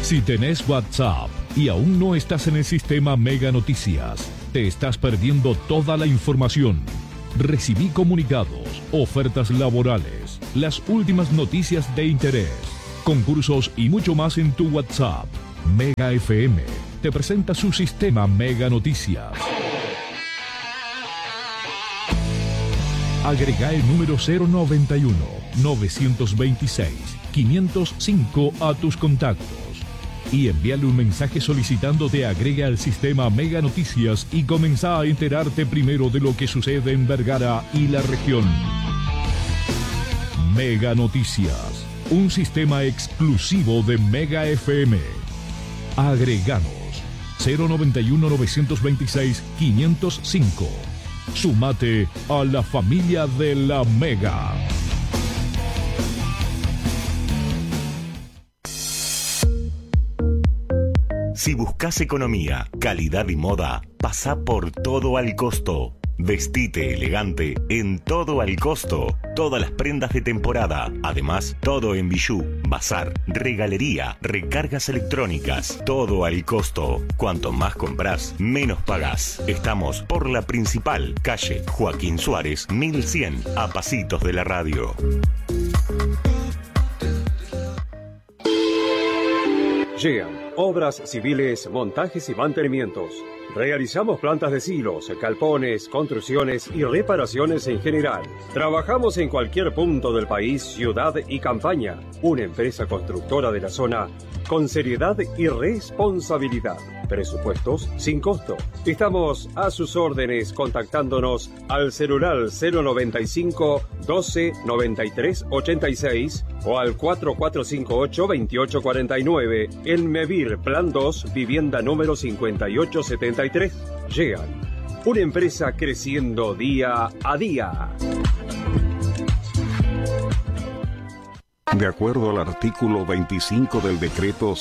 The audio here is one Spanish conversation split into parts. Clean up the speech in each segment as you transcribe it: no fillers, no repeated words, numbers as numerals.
Si tenés WhatsApp y aún no estás en el sistema Mega Noticias, te estás perdiendo toda la información. Recibí comunicados, ofertas laborales, las últimas noticias de interés, concursos y mucho más en tu WhatsApp. Mega FM te presenta su sistema Mega Noticias. Agrega el número 091-926-505 a tus contactos y envíale un mensaje solicitando te agregue al sistema Mega Noticias y comenzá a enterarte primero de lo que sucede en Vergara y la región. Mega Noticias, un sistema exclusivo de Mega FM. Agreganos 091-926-505. Sumate a la familia de la Mega. Si buscas economía, calidad y moda, pasa por Todo al Costo. Vestite elegante en Todo al Costo. Todas las prendas de temporada. Además, todo en bijú, bazar, regalería, recargas electrónicas. Todo al costo. Cuanto más compras, menos pagás. Estamos por la principal, calle Joaquín Suárez, 1100, a pasitos de la radio. Llegan obras civiles, montajes y mantenimientos. Realizamos plantas de silos, galpones, construcciones y reparaciones en general. Trabajamos en cualquier punto del país, ciudad y campaña. Una empresa constructora de la zona con seriedad y responsabilidad. Presupuestos sin costo. Estamos a sus órdenes contactándonos al celular 095 12 93 86 o al 4458 2849 en Mevir Plan 2, vivienda número 5873. Llegan. Una empresa creciendo día a día. De acuerdo al artículo 25 del decreto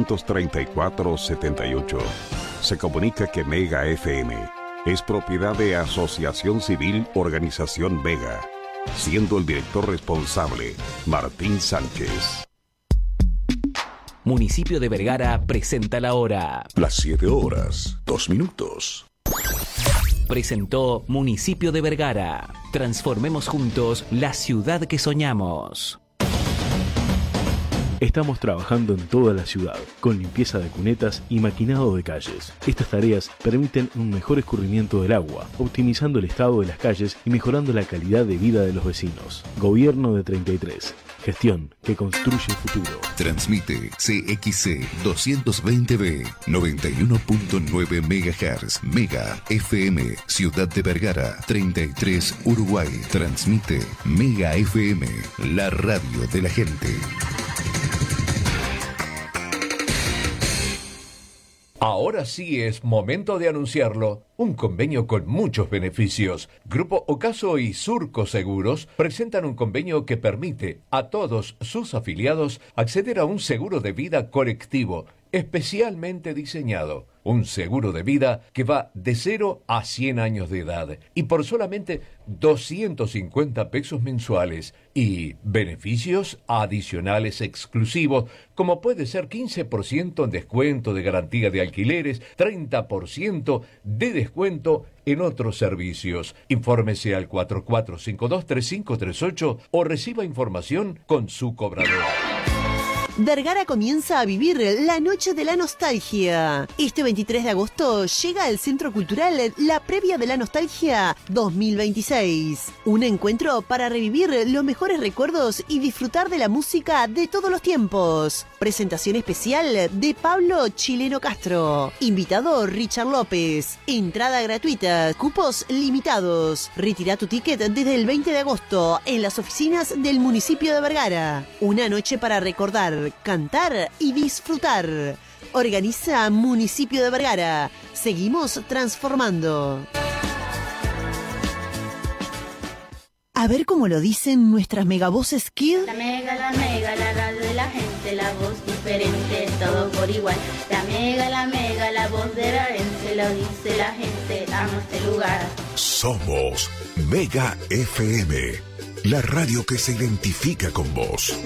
734-78, se comunica que Mega FM es propiedad de Asociación Civil Organización Mega, siendo el director responsable Martín Sánchez. Municipio de Vergara presenta la hora. Las 7 horas, 2 minutos. Presentó Municipio de Vergara. Transformemos juntos la ciudad que soñamos. Estamos trabajando en toda la ciudad, con limpieza de cunetas y maquinado de calles. Estas tareas permiten un mejor escurrimiento del agua, optimizando el estado de las calles y mejorando la calidad de vida de los vecinos. Gobierno de 33. Gestión que construye futuro. Transmite CXC 220B 91.9 MHz. Mega FM, Ciudad de Vergara, 33 Uruguay. Transmite Mega FM, la radio de la gente. Ahora sí es momento de anunciarlo. Un convenio con muchos beneficios. Grupo Ocaso y Surco Seguros presentan un convenio que permite a todos sus afiliados acceder a un seguro de vida colectivo, especialmente diseñado. Un seguro de vida que va de 0 a 100 años de edad y por solamente 250 pesos mensuales y beneficios adicionales exclusivos como puede ser 15% en descuento de garantía de alquileres, 30% de descuento en otros servicios. Infórmese al 4452-3538 o reciba información con su cobrador. Vergara comienza a vivir la Noche de la Nostalgia. Este 23 de agosto llega al Centro Cultural la Previa de la Nostalgia 2026. Un encuentro para revivir los mejores recuerdos y disfrutar de la música de todos los tiempos. Presentación especial de Pablo Chileno Castro. Invitado Richard López. Entrada gratuita. Cupos limitados. Retira tu ticket desde el 20 de agosto en las oficinas del municipio de Vergara. Una noche para recordar, cantar y disfrutar. Organiza Municipio de Vergara. Seguimos transformando. A ver cómo lo dicen nuestras megavoces Kid. La mega, la radio de la gente, la voz diferente, todo por igual. La mega, la voz de la gente, lo dice la gente, amo este lugar. Somos Mega FM, la radio que se identifica con vos.